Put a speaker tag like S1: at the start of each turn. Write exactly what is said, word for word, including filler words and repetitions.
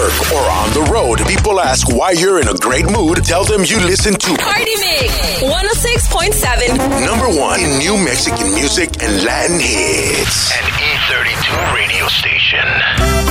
S1: work or on the road, people ask why you're in a great mood. Tell them you listen to
S2: Party Mix one oh six point seven.
S1: Number one in new Mexican music and Latin hits.